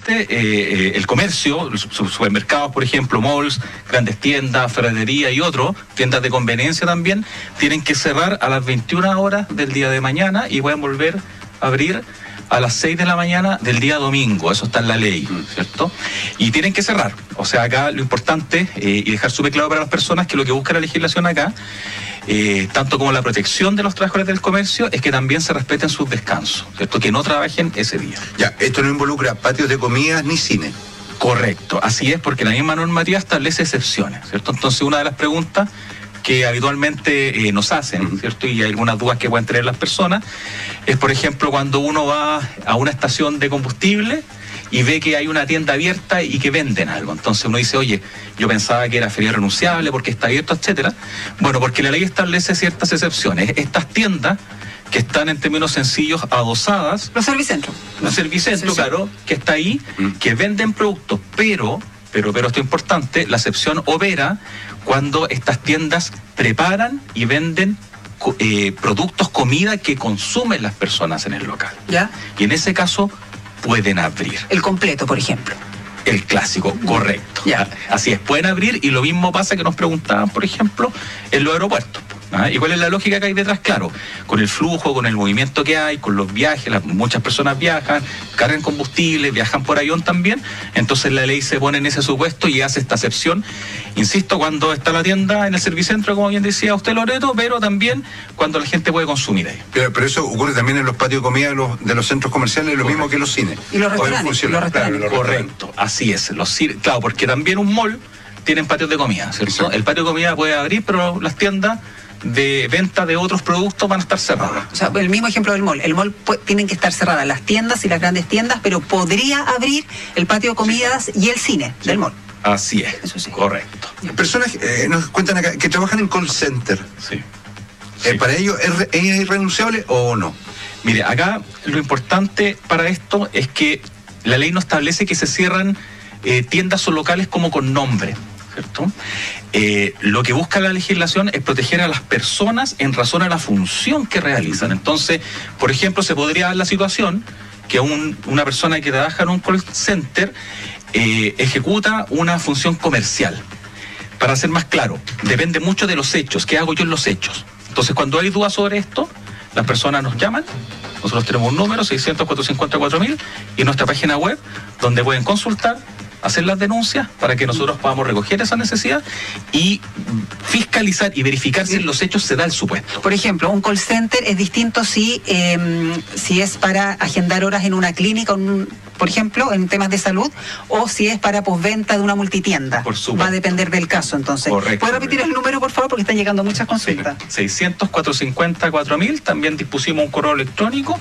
efectivamente el comercio, los supermercados, por ejemplo, malls, grandes tiendas, ferretería y otros, tiendas de conveniencia también, tienen que cerrar a las 21 horas del día de mañana y pueden volver a abrir a las 6 de la mañana del día domingo. Eso está en la ley, ¿cierto? Y tienen que cerrar. O sea, acá lo importante, y dejar súper claro para las personas que lo que busca la legislación acá, tanto como la protección de los trabajadores del comercio, es que también se respeten sus descansos, ¿cierto? Que no trabajen ese día. Ya, esto no involucra patios de comidas ni cine. Correcto, así es, porque la misma normativa establece excepciones, ¿cierto? Entonces, una de las preguntas que habitualmente nos hacen, ¿cierto? Y hay algunas dudas que pueden tener las personas, es, por ejemplo, cuando uno va a una estación de combustible y ve que hay una tienda abierta y que venden algo. Entonces uno dice, oye, yo pensaba que era feria renunciable porque está abierto, etcétera. Bueno, porque la ley establece ciertas excepciones. Estas tiendas que están en términos sencillos adosadas. Los servicentros. Los servicentros, claro, que está ahí, que venden productos, pero esto es importante, la excepción opera cuando estas tiendas preparan y venden productos, comida que consumen las personas en el local. ¿Ya? Y en ese caso pueden abrir. El completo, por ejemplo. El clásico, correcto. Ya. Así es, pueden abrir, y lo mismo pasa que nos preguntaban, por ejemplo, en los aeropuertos. ¿Y cuál es la lógica que hay detrás? Claro, con el flujo, con el movimiento que hay, con los viajes, muchas personas viajan, cargan combustible, viajan por avión también, entonces la ley se pone en ese supuesto y hace esta excepción, insisto, cuando está la tienda en el servicentro, como bien decía usted, Loreto, pero también cuando la gente puede consumir ahí. Pero eso ocurre también en los patios de comida de los centros comerciales, lo mismo que los cines. Y los restaurantes. Correcto, así es. Claro, porque también un mall tiene patios de comida, ¿cierto? Exacto. El patio de comida puede abrir, pero las tiendas de venta de otros productos van a estar cerradas. O sea, el mismo ejemplo del mall. El mall tienen que estar cerradas las tiendas y las grandes tiendas, pero podría abrir el patio de comidas y el cine del mall. Así es, eso sí. Correcto. Personas nos cuentan acá que trabajan en call center. Sí. ¿Para ellos es irrenunciable o no? Mire, acá lo importante para esto es que la ley no establece que se cierran tiendas o locales como con nombre, ¿cierto? Lo que busca la legislación es proteger a las personas en razón a la función que realizan. Entonces, por ejemplo, se podría dar la situación que una persona que trabaja en un call center ejecuta una función comercial. Para ser más claro, depende mucho de los hechos. ¿Qué hago yo en los hechos? Entonces, cuando hay dudas sobre esto, las personas nos llaman. Nosotros tenemos un número, 600-454-4000, y nuestra página web, donde pueden consultar, hacer las denuncias para que nosotros podamos recoger esa necesidad y fiscalizar y verificar si en los hechos se da el supuesto. Por ejemplo, un call center es distinto si es para agendar horas en una clínica, por ejemplo, en temas de salud, o si es para postventa de una multitienda. Por supuesto. Va a depender del caso, entonces. Correcto. ¿Puede repetir el número, por favor? Porque están llegando muchas consultas. Sí. 600-450-4000. También dispusimos un correo electrónico,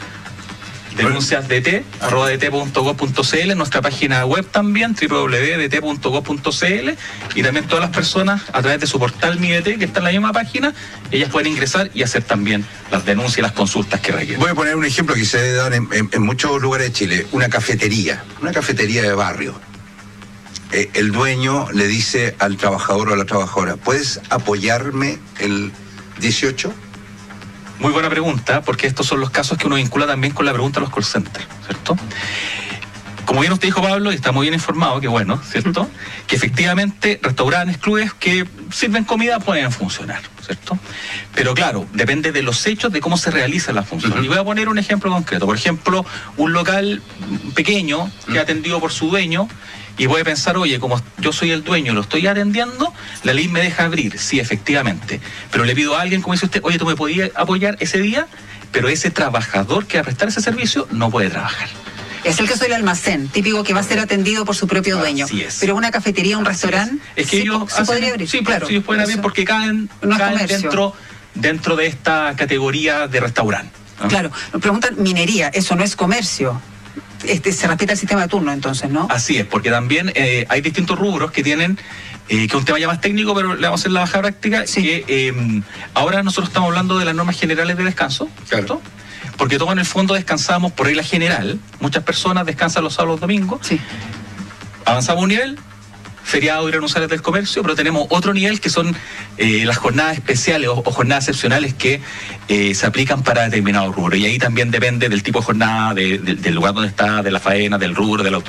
denunciasdt@dt.gov.cl, nuestra página web también, www.dt.gov.cl, y también todas las personas a través de su portal MiDT, que está en la misma página, ellas pueden ingresar y hacer también las denuncias y las consultas que requieren. Voy a poner un ejemplo que se da en muchos lugares de Chile, una cafetería de barrio. El dueño le dice al trabajador o a la trabajadora, ¿puedes apoyarme el 18? Muy buena pregunta, porque estos son los casos que uno vincula también con la pregunta de los call centers, ¿cierto? Como bien usted dijo, Pablo, y está muy bien informado, que bueno, ¿cierto? Que efectivamente restaurantes, clubes que sirven comida pueden funcionar, ¿cierto? Pero claro, depende de los hechos, de cómo se realiza la función. Y voy a poner un ejemplo concreto. Por ejemplo, un local pequeño que es atendido por su dueño, y voy a pensar, oye, como yo soy el dueño, lo estoy atendiendo, la ley me deja abrir, sí, efectivamente. Pero le pido a alguien, como dice usted, oye, tú me podías apoyar ese día, pero ese trabajador que va a prestar ese servicio no puede trabajar. Es el caso del almacén, típico que va a ser atendido por su propio dueño. Así es. Pero una cafetería, un restaurante, es que ellos se podría abrir. Sí, claro, sí, ellos pueden abrir porque caen dentro de esta categoría de restaurante, ¿no? Claro, nos preguntan minería, eso no es comercio. Se respeta el sistema de turno, entonces, ¿no? Así es, porque también hay distintos rubros que tienen, que es un tema ya más técnico, pero le vamos a hacer la baja práctica, sí. Que ahora nosotros estamos hablando de las normas generales de descanso, ¿cierto? Claro. Porque todos en el fondo descansamos por regla general, muchas personas descansan los sábados y los domingos, sí. Avanzamos un nivel, feriados y renunciables del comercio, pero tenemos otro nivel que son las jornadas especiales o jornadas excepcionales que se aplican para determinados rubros, y ahí también depende del tipo de jornada, del lugar donde está, de la faena, del rubro, de la autoridad.